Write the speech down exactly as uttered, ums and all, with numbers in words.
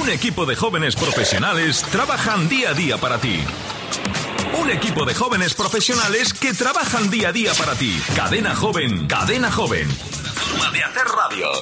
Un equipo de jóvenes profesionales trabajan día a día para ti. Un equipo de jóvenes profesionales que trabajan día a día para ti. Cadena Joven, Cadena Joven. Una forma de hacer radio.